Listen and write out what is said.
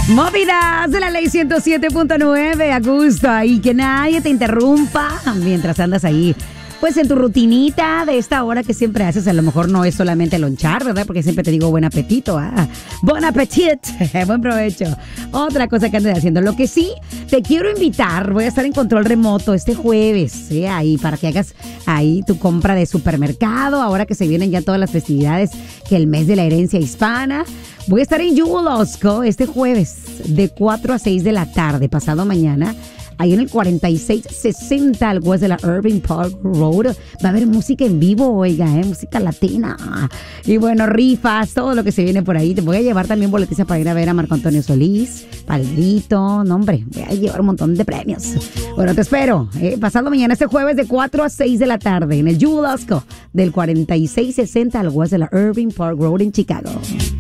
Movidas de la ley 107.9, a gusto, y que nadie te interrumpa mientras andas ahí. Pues en tu rutinita de esta hora que siempre haces, a lo mejor no es solamente lonchar, ¿verdad? Porque siempre te digo buen apetito, buen appetit, buen provecho. Otra cosa que andes haciendo. Lo que sí, te quiero invitar, voy a estar en control remoto este jueves, ¿sí? Ahí para que hagas ahí tu compra de supermercado, ahora que se vienen ya todas las festividades, que el mes de la herencia hispana. Voy a estar en Yugolosco este jueves de 4 a 6 de la tarde, pasado mañana. Ahí en el 4660 al west de la Irving Park Road. Va a haber música en vivo, oiga, música latina. Y bueno, rifas, todo lo que se viene por ahí. Te voy a llevar también boletizas para ir a ver a Marco Antonio Solís, Palgrito. No, hombre, voy a llevar un montón de premios. Bueno, te espero. Pasado mañana, este jueves de 4 a 6 de la tarde en el Yugolosco del 4660 al west de la Irving Park Road en Chicago.